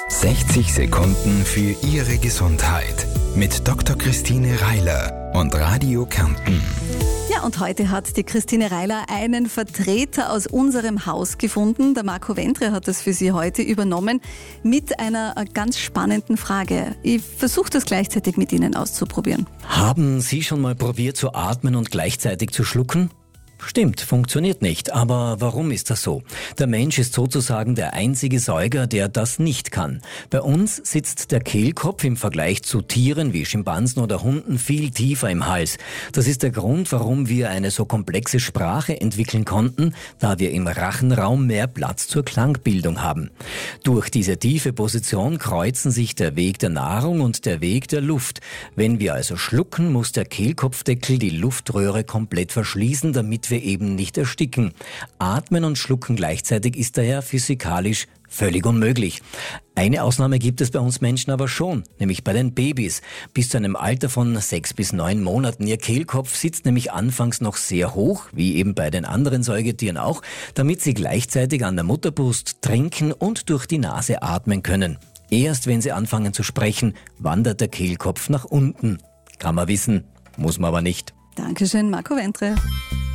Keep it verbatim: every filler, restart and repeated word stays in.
sechzig Sekunden für Ihre Gesundheit mit Doktor Christine Reiler und Radio Kärnten. Ja, und heute hat die Christine Reiler einen Vertreter aus unserem Haus gefunden. Der Marco Wentre hat das für Sie heute übernommen mit einer ganz spannenden Frage. Ich versuche das gleichzeitig mit Ihnen auszuprobieren. Haben Sie schon mal probiert zu atmen und gleichzeitig zu schlucken? Stimmt, funktioniert nicht. Aber warum ist das so? Der Mensch ist sozusagen der einzige Säuger, der das nicht kann. Bei uns sitzt der Kehlkopf im Vergleich zu Tieren wie Schimpansen oder Hunden viel tiefer im Hals. Das ist der Grund, warum wir eine so komplexe Sprache entwickeln konnten, da wir im Rachenraum mehr Platz zur Klangbildung haben. Durch diese tiefe Position kreuzen sich der Weg der Nahrung und der Weg der Luft. Wenn wir also schlucken, muss der Kehlkopfdeckel die Luftröhre komplett verschließen, damit wir wir eben nicht ersticken. Atmen und Schlucken gleichzeitig ist daher physikalisch völlig unmöglich. Eine Ausnahme gibt es bei uns Menschen aber schon, nämlich bei den Babys. Bis zu einem Alter von sechs bis neun Monaten. Ihr Kehlkopf sitzt nämlich anfangs noch sehr hoch, wie eben bei den anderen Säugetieren auch, damit sie gleichzeitig an der Mutterbrust trinken und durch die Nase atmen können. Erst wenn sie anfangen zu sprechen, wandert der Kehlkopf nach unten. Kann man wissen, muss man aber nicht. Dankeschön, Marco Wentre.